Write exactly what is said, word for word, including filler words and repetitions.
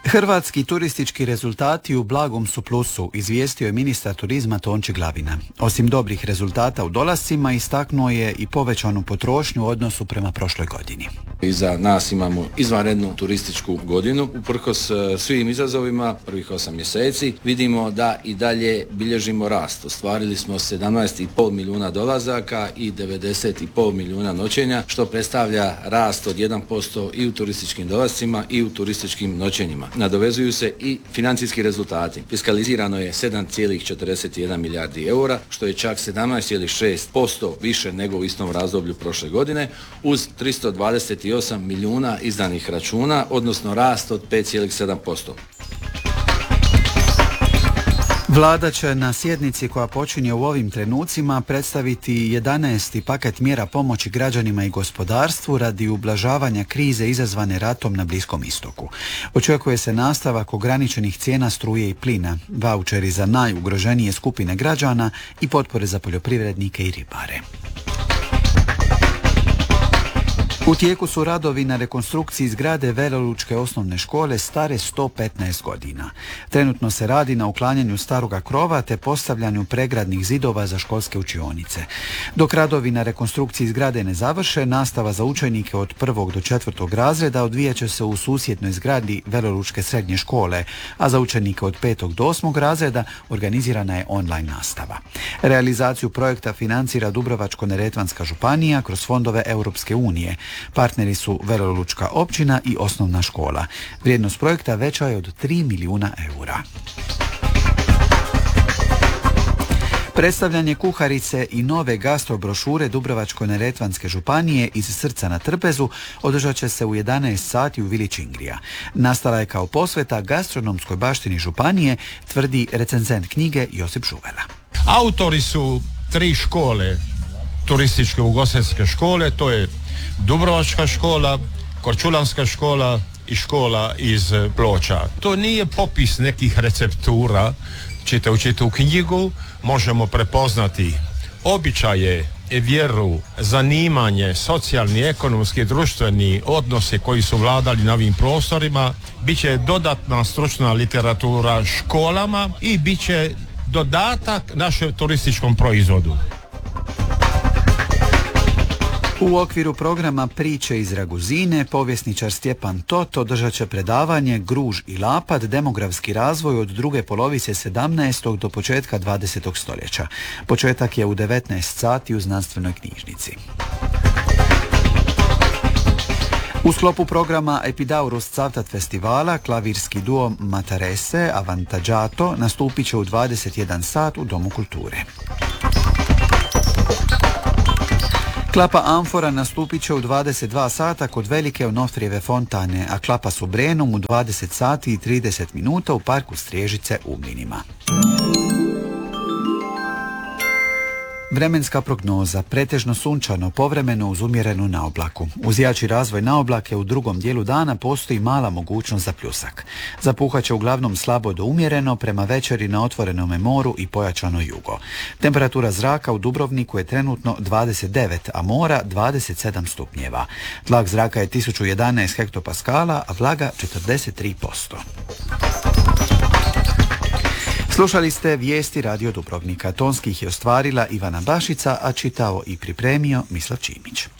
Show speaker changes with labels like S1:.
S1: Hrvatski turistički rezultati u blagom su plusu, izvijestio je ministar turizma Tonči Glavina. Osim dobrih rezultata u dolascima, istaknuo je i povećanu potrošnju u odnosu prema prošloj godini.
S2: Iza nas imamo izvanrednu turističku godinu. Uprkos svim izazovima prvih osam mjeseci vidimo da i dalje bilježimo rast. Ostvarili smo sedamnaest i pol milijuna dolazaka i devedeset i pol milijuna noćenja, što predstavlja rast od jedan posto i u turističkim dolascima i u turističkim noćenjima. Nadovezuju se i financijski rezultati. Fiskalizirano je sedam zarez četrdeset jedan milijardi eura, što je čak sedamnaest zarez šest posto više nego u istom razdoblju prošle godine, uz tristo dvadeset osam milijuna izdanih računa, odnosno rast od pet zarez sedam posto.
S1: Vlada će na sjednici koja počinje u ovim trenucima predstaviti jedanaesti paket mjera pomoći građanima i gospodarstvu radi ublažavanja krize izazvane ratom na Bliskom istoku. Očekuje se nastavak ograničenih cijena struje i plina, vaučeri za najugroženije skupine građana i potpore za poljoprivrednike i ribare. U tijeku su radovi na rekonstrukciji zgrade Velolučke osnovne škole stare sto petnaest godina. Trenutno se radi na uklanjanju staroga krova te postavljanju pregradnih zidova za školske učionice. Dok radovi na rekonstrukciji zgrade ne završe, nastava za učenike od prvog do četvrtog razreda odvijat će se u susjednoj zgradi Velolučke srednje škole, a za učenike od petog do osmog razreda organizirana je online nastava. Realizaciju projekta financira Dubrovačko-neretvanska županija kroz fondove Europske unije. Partneri su Velolučka općina i osnovna škola. Vrijednost projekta veća je od tri milijuna eura. Predstavljanje kuharice i nove gastrobrošure Dubrovačko-neretvanske županije iz Srca na trpezu održat će se u jedanaest sati u Vili Čingrija. Nastala je kao posveta gastronomskoj baštini županije, tvrdi recenzent knjige Josip Žuvela.
S3: Autori su tri škole, turističke ugostiteljske škole, to je Dubrovačka škola, Korčulanska škola i škola iz Ploča. To nije popis nekih receptura, čitajući tu knjigu možemo prepoznati običaje, vjeru, zanimanje, socijalni, ekonomski, društveni odnosi koji su vladali na ovim prostorima. Biće dodatna stručna literatura školama i biće dodatak našem turističkom proizvodu.
S1: U okviru programa Priče iz Raguzine, povjesničar Stjepan Tot održat će predavanje Gruž i Lapad, demografski razvoj od druge polovice sedamnaestog do početka dvadesetog stoljeća. Početak je u devetnaest sati u znanstvenoj knjižnici. U sklopu programa Epidaurus Cavtat festivala klavirski duo Matarese Avantaggiato nastupit će u dvadeset jedan sat u Domu kulture. Klapa Amfora nastupit će u dvadeset dva sata kod velike Onofrijeve fontane, a Klapa Subrenom u dvadeset sati i trideset minuta u parku Striježice u Mlinima. Vremenska prognoza, pretežno sunčano, povremeno uz umjerenu naoblaku. Uz jači razvoj naoblake u drugom dijelu dana postoji mala mogućnost za pljusak. Zapuhat će uglavnom slabo do umjereno, prema večeri na otvorenome moru i pojačano jugo. Temperatura zraka u Dubrovniku je trenutno dvadeset devet, a mora dvadeset sedam stupnjeva. Tlak zraka je tisuću jedanaest hektopaskala, a vlaga četrdeset tri posto. Slušali ste vijesti Radio Dubrovnika. Tonskih je ostvarila Ivana Bašica, a čitao i pripremio Mislav Čimić.